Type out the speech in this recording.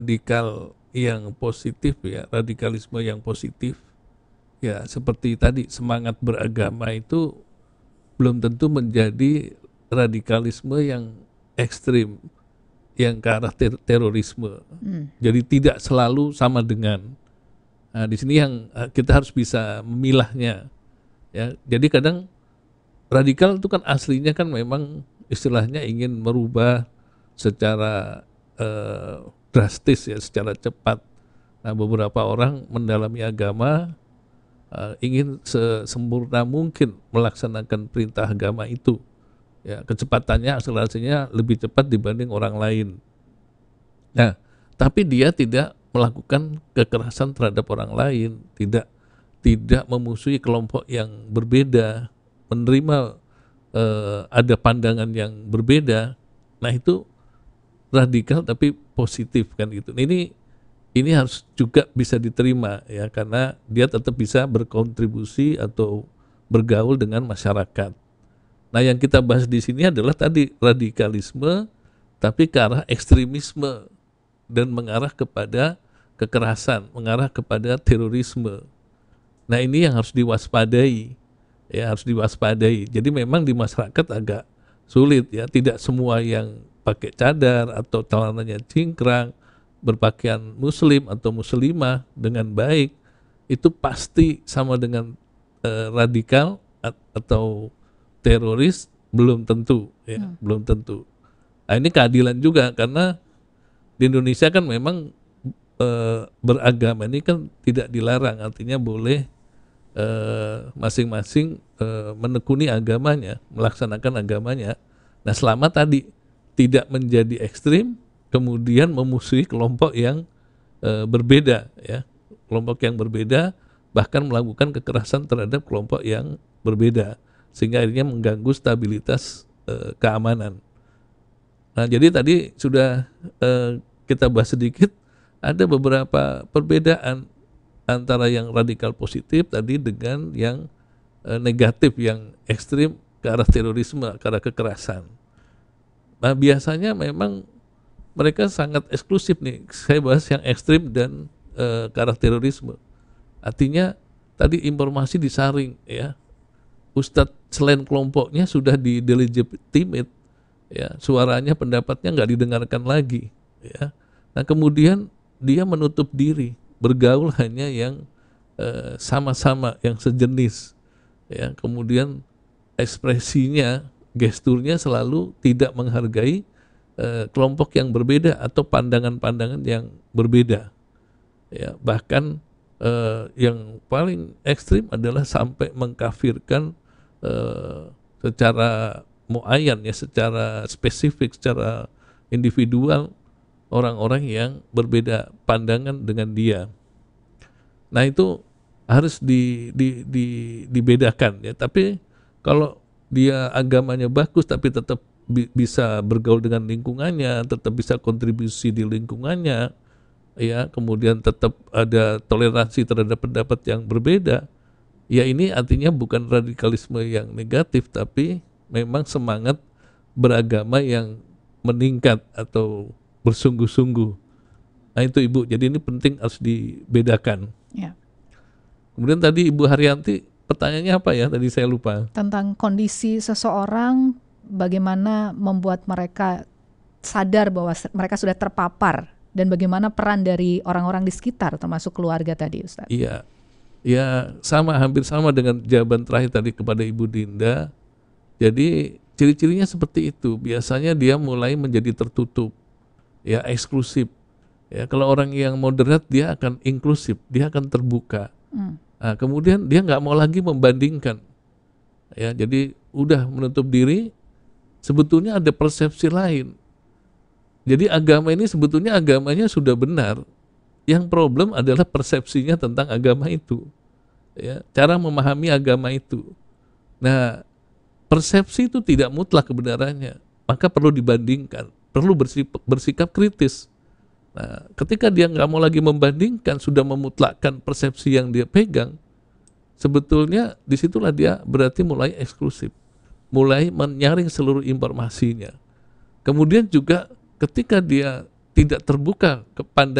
radikal yang positif ya, radikalisme yang positif ya seperti tadi semangat beragama itu belum tentu menjadi radikalisme yang ekstrim yang ke arah terorisme. Jadi tidak selalu sama dengan. Nah, di sini yang kita harus bisa memilahnya ya. Jadi kadang radikal itu kan aslinya kan memang istilahnya ingin merubah secara drastis ya, secara cepat. Nah, beberapa orang mendalami agama ingin sesempurna mungkin melaksanakan perintah agama itu. Ya, kecepatannya, akselerasinya lebih cepat dibanding orang lain. Nah, tapi dia tidak melakukan kekerasan terhadap orang lain, tidak memusuhi kelompok yang berbeda, menerima ada pandangan yang berbeda. Nah, itu radikal tapi positif kan gitu. Ini harus juga bisa diterima ya, karena dia tetap bisa berkontribusi atau bergaul dengan masyarakat. Nah, yang kita bahas di sini adalah tadi radikalisme tapi ke arah ekstremisme dan mengarah kepada kekerasan, mengarah kepada terorisme. Nah, ini yang harus diwaspadai. Ya, harus diwaspadai. Jadi memang di masyarakat agak sulit ya, tidak semua yang pakai cadar atau celananya cingkrang, berpakaian muslim atau muslimah dengan baik itu pasti sama dengan radikal atau teroris, belum tentu ya, belum tentu. Nah, ini keadilan juga karena di Indonesia kan memang beragama ini kan tidak dilarang, artinya boleh masing-masing menekuni agamanya, melaksanakan agamanya. Nah, selama tadi tidak menjadi ekstrim, kemudian memusuhi kelompok yang berbeda ya, kelompok yang berbeda bahkan melakukan kekerasan terhadap kelompok yang berbeda sehingga akhirnya mengganggu stabilitas keamanan. Nah, jadi tadi sudah kita bahas sedikit, ada beberapa perbedaan antara yang radikal positif tadi dengan yang negatif, yang ekstrim ke arah terorisme, ke arah kekerasan. Nah, biasanya memang mereka sangat eksklusif nih. Saya bahas yang ekstrim dan ke arah terorisme. Artinya tadi informasi disaring ya. Ustadz selain kelompoknya sudah delegitimate ya, suaranya, pendapatnya nggak didengarkan lagi ya. Nah, kemudian dia menutup diri, bergaul hanya yang sama-sama, yang sejenis ya. Kemudian ekspresinya, gesturnya selalu tidak menghargai kelompok yang berbeda atau pandangan-pandangan yang berbeda ya. Bahkan yang paling ekstrim adalah sampai mengkafirkan secara muayyan ya, secara spesifik, secara individual orang-orang yang berbeda pandangan dengan dia. Nah, itu harus dibedakan ya. Tapi kalau dia agamanya bagus tapi tetap bisa bergaul dengan lingkungannya, tetap bisa kontribusi di lingkungannya ya, kemudian tetap ada toleransi terhadap pendapat yang berbeda. Ya, ini artinya bukan radikalisme yang negatif, tapi memang semangat beragama yang meningkat atau bersungguh-sungguh. Nah, itu Ibu, jadi ini penting harus dibedakan. Ya. Kemudian tadi Ibu Haryanti, pertanyaannya apa ya? Tadi saya lupa. Tentang kondisi seseorang, bagaimana membuat mereka sadar bahwa mereka sudah terpapar, dan bagaimana peran dari orang-orang di sekitar, termasuk keluarga tadi, Ustaz. Iya. Ya, sama, hampir sama dengan jawaban terakhir tadi kepada Ibu Dinda. Jadi ciri-cirinya seperti itu. Biasanya dia mulai menjadi tertutup, ya, eksklusif. Ya, kalau orang yang moderat dia akan inklusif, dia akan terbuka. Nah, kemudian dia nggak mau lagi membandingkan. Ya, jadi udah menutup diri. Sebetulnya ada persepsi lain. Jadi agama ini sebetulnya agamanya sudah benar. Yang problem adalah persepsinya tentang agama itu, ya, cara memahami agama itu. Nah, persepsi itu tidak mutlak kebenarannya, maka perlu dibandingkan, perlu bersikap kritis. Nah, ketika dia nggak mau lagi membandingkan, sudah memutlakkan persepsi yang dia pegang, sebetulnya disitulah dia berarti mulai eksklusif, mulai menyaring seluruh informasinya. Kemudian juga ketika dia tidak terbuka kepada